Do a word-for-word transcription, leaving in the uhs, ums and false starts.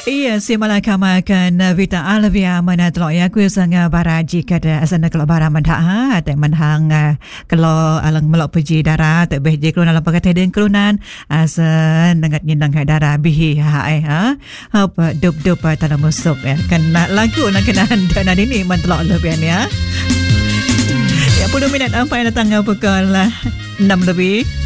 Iya, si malaka makan Vita Alvia mana telok ya ku sanga baraji kada asana kalau bara mandah ha te manhang kalau alang melok peji darah te behje kelunan la pakai den kelunan asan dengat nyindang darah bihi ha ai ha apa dup dup tanam musuk ya kena lagu nak kena anda ini man telok lebihan ya. Ya puluh minit sampai datang pukul enam lebih.